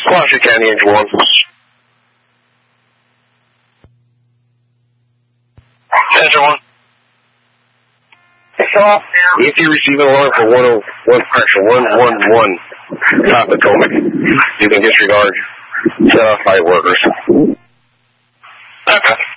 Washington County, Engine 1. Engine 1. If you receive an alarm for 111 South Potomac, you can disregard the fire workers. Okay.